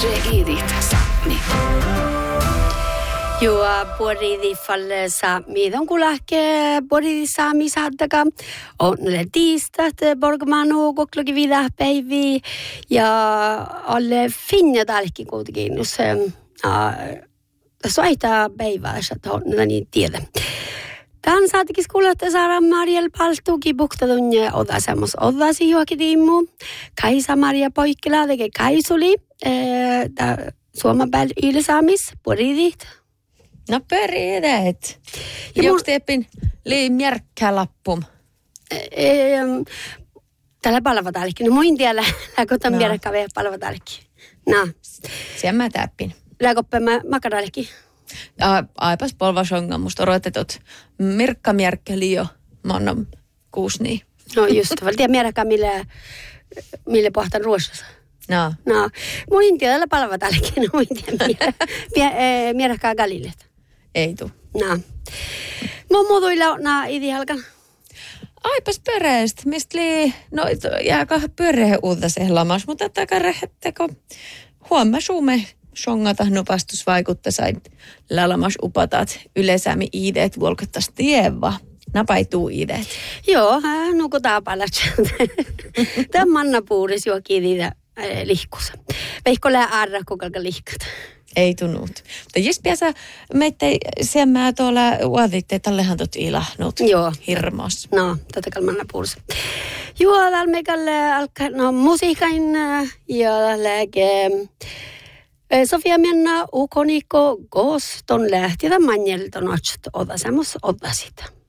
Idit Sapmi. Joo, puolidi falle Sapmi. On kulahke puolidi Sapmi saattaka. On ne tiistat, borgmanu, koklogi vidah päivi. Ja alle finja talki kuitenkin. Soita päivää, että on niin tiedä. Tämän saatikin kuulette saada Mariel Paltuki buktadunne odasemos odasi juokin tiimmu. Kaisa Maria Poikkila teke kaisuli. Suomen päällä ylisaamis, puridit. No peridet. Joku teepin mjärkkää lappum. Tällä palvataalki. No muin tiellä, läkotan mjärkkää vielä palvataalki. No. Siellä mä täppin. Läkoppe makadaalki. Aipas polvasonga, musta odotetut mjärkkä liio. Mä annan 6 niin. No just, valtia mjärkkää mille pohtan ruossassa. No. Muin tiedä palvataalki. No muin tiedä mjärkkää galillet. Ei tuu. No. Mun muutuilla na idealkan. Aipas pereest. Mistä no jääkö pyöreä uudaseen lamas, mutta takarehetteko huomaa suume songata nopastus vaikuttaa sain lalamas upatat yleisämi ideet vuolkottas tievä. Napaituu ideet. Joo, nukutaan palatsa. Tämä mannapuuris juokin niitä lihkussa. Veikko lää arra kukalka lihkat. Ei tunnut. Mutta jos piäsä meitä siemmää tuolla uaditte, tallehan tot ilahnut. Joo. Hirmos. No, tätä kalmanna puolesta. Joo, täällä meikälle alkaa, no musiikan ja lääke. Sofia Menna ukoniko goston lähti tämän manjelton otsut odasemos odasit.